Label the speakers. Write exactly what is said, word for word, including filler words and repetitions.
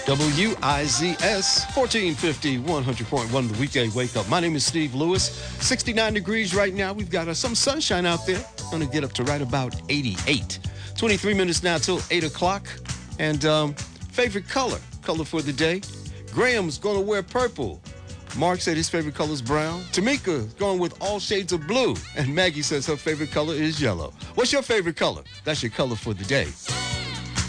Speaker 1: W I Z S, fourteen fifty, one hundred point one, the weekday wake up. My name is Steve Lewis. sixty-nine degrees right now. We've got uh, some sunshine out there. Going to get up to right about eighty-eight. twenty-three minutes now till eight o'clock. And um, favorite color, color for the day. Graham's going to wear purple. Mark said his favorite color is brown. Tamika's going with all shades of blue. And Maggie says her favorite color is yellow. What's your favorite color? That's your color for the day.